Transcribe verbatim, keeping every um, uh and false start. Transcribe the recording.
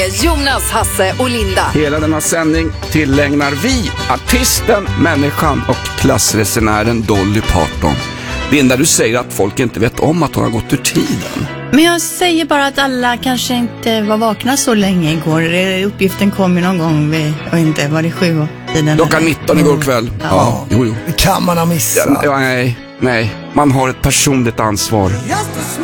med Jonas, Hasse och Linda. Hela denna sändning tillägnar vi artisten, människan och klassresenären Dolly Parton. Linda, du säger att folk inte vet om att hon har gått ur tiden. Men jag säger bara att alla kanske inte var vakna så länge igår. Uppgiften kom ju någon gång vid, och inte var det sju år tiden. Klockan nitton igår kväll. Ja, ja jo, jo. Det kan man ha missat. Ja, nej, nej. Man har ett personligt ansvar.